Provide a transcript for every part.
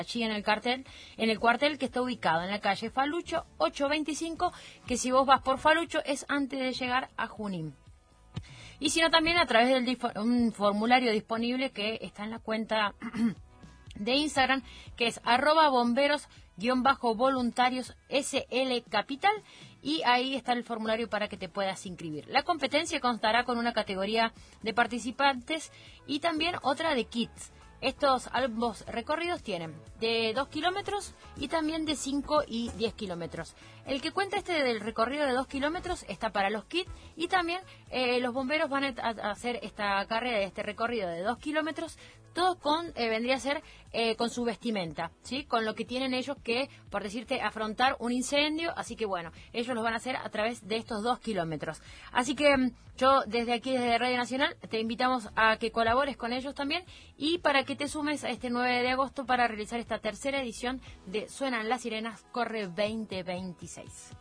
allí en el cuartel que está ubicado en la calle Falucho 825, que si vos vas por Falucho es antes de llegar a Junín. Y si no, también a través de un formulario disponible que está en la cuenta de Instagram, que es @bomberos_voluntarios SL Capital, y ahí está el formulario para que te puedas inscribir. La competencia constará con una categoría de participantes y también otra de kits. Estos ambos recorridos tienen de 2 kilómetros y también de 5 y 10 kilómetros. El que cuenta del recorrido de 2 kilómetros está para los kits, y también los bomberos van a hacer esta carrera, este recorrido de 2 kilómetros, todos vendría a ser con su vestimenta, ¿sí? Con lo que tienen ellos que, por decirte, afrontar un incendio. Así que bueno, ellos los van a hacer a través de estos 2 kilómetros. Así que yo desde aquí, desde Radio Nacional, te invitamos a que colabores con ellos también, y para que te sumes a este 9 de agosto para realizar esta tercera edición de Suenan las Sirenas Corre 2026.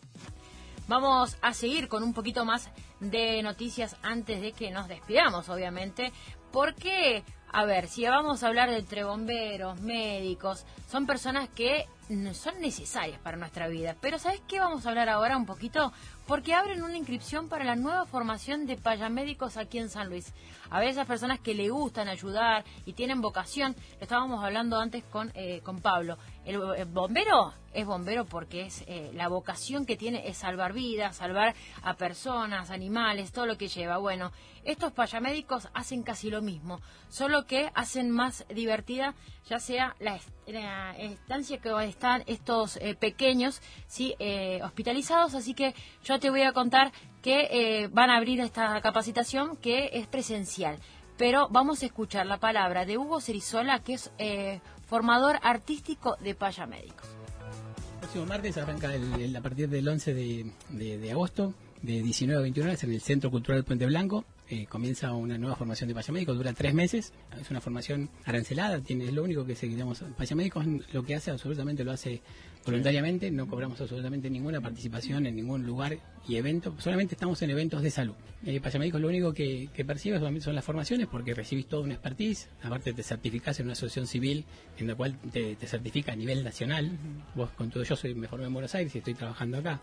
Vamos a seguir con un poquito más de noticias antes de que nos despidamos, obviamente, porque, a ver, si vamos a hablar de entre bomberos, médicos, son personas que son necesarias para nuestra vida. Pero ¿sabes qué vamos a hablar ahora un poquito? Porque abren una inscripción para la nueva formación de payamédicos aquí en San Luis. A ver, esas personas que le gustan ayudar y tienen vocación, lo estábamos hablando antes con Pablo. El bombero es bombero porque es la vocación que tiene es salvar vidas, salvar a personas, animales, todo lo que lleva. Bueno, estos payamédicos hacen casi lo mismo, solo que hacen más divertida ya sea la estancia que están estos pequeños, ¿sí? Hospitalizados. Así que yo te voy a contar que van a abrir esta capacitación que es presencial. Pero vamos a escuchar la palabra de Hugo Cerizola, que es formador artístico de payamédicos. El próximo martes arranca a partir del 11 de agosto, de 19 a 21 horas, en el Centro Cultural Puente Blanco. Comienza una nueva formación de payamédicos, dura 3 meses. Es una formación arancelada, es lo único que seguimos. Payamédicos lo que hace absolutamente lo hace voluntariamente, no cobramos absolutamente ninguna participación en ningún lugar y evento, solamente estamos en eventos de salud. Payamédicos lo único que percibes son las formaciones, porque recibís toda una expertise, aparte te certificás en una asociación civil en la cual te certifica a nivel nacional. Vos con todo, me formé en Buenos Aires y estoy trabajando acá,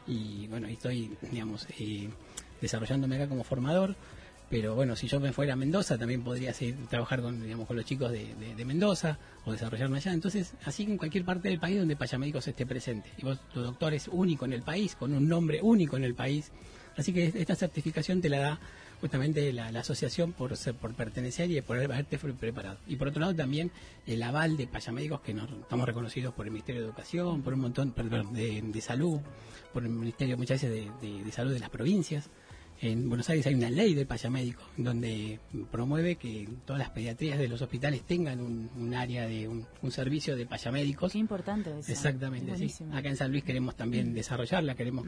y bueno, estoy, digamos, desarrollándome acá como formador. Pero bueno, si yo me fuera a Mendoza, también podría trabajar con los chicos de Mendoza, o desarrollarme allá. Entonces, así que en cualquier parte del país donde payamédicos esté presente. Y vos, tu doctor es único en el país, con un nombre único en el país. Así que esta certificación te la da justamente la asociación por pertenecer y por haberte preparado. Y por otro lado también el aval de payamédicos, que estamos reconocidos por el Ministerio de Educación, por un montón de salud, por el Ministerio muchas veces de salud de las provincias. En Buenos Aires hay una ley de payamédico donde promueve que todas las pediatrías de los hospitales tengan un área de un servicio de payamédicos. Qué importante eso. Exactamente, sí. Acá en San Luis queremos también desarrollarla, queremos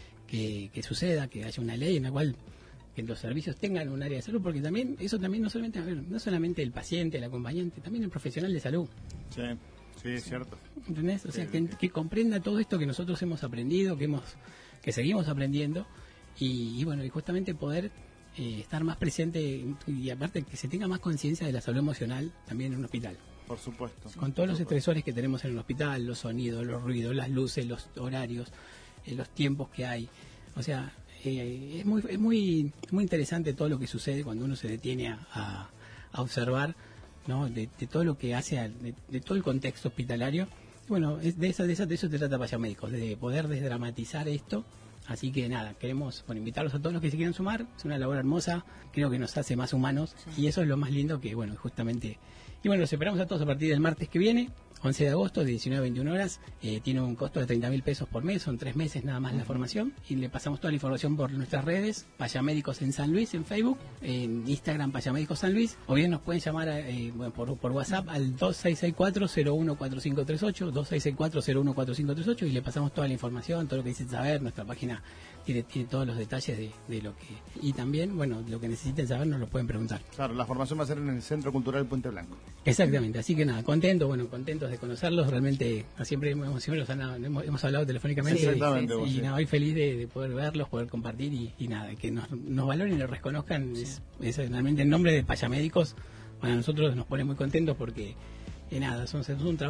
que suceda, que haya una ley en la cual que los servicios tengan un área de salud, porque también eso también no solamente el paciente, el acompañante, también el profesional de salud. Sí, es cierto. ¿Entendés? O sea, que comprenda todo esto que nosotros hemos aprendido, que seguimos aprendiendo. Y bueno, y justamente poder estar más presente, y aparte que se tenga más conciencia de la salud emocional también en un hospital. Por supuesto. Con todos los estresores que tenemos en el hospital, los sonidos, los ruidos, las luces, los horarios, los tiempos que hay. O sea, es muy interesante todo lo que sucede cuando uno se detiene a observar, ¿no? De todo lo que hace, de todo el contexto hospitalario. Bueno, de eso te trata Payamédicos, de poder desdramatizar esto. Así que nada, queremos invitarlos a todos los que se quieran sumar. Es una labor hermosa, creo que nos hace más humanos, y eso es lo más lindo, que bueno, justamente. Y bueno, los esperamos a todos a partir del martes que viene, 11 de agosto, de 19 a 21 horas. Tiene un costo de 30.000 pesos por mes, son 3 meses nada más la formación, y le pasamos toda la información por nuestras redes, Payamédicos en San Luis, en Facebook, en Instagram, Payamédicos San Luis, o bien nos pueden llamar por WhatsApp al 2664-014538, 2664-014538, y le pasamos toda la información, todo lo que necesiten saber. Nuestra página tiene todos los detalles de lo que... Y también, bueno, lo que necesiten saber nos lo pueden preguntar. Claro, la formación va a ser en el Centro Cultural Puente Blanco. Exactamente, así que nada, contentos de conocerlos. Realmente siempre hemos hablado telefónicamente, exactamente, y nada, hoy feliz de poder verlos, poder compartir y nada, que nos valoren y nos reconozcan. Es realmente en nombre de Payamédicos, para nosotros nos pone muy contentos, porque nada, son un trabajo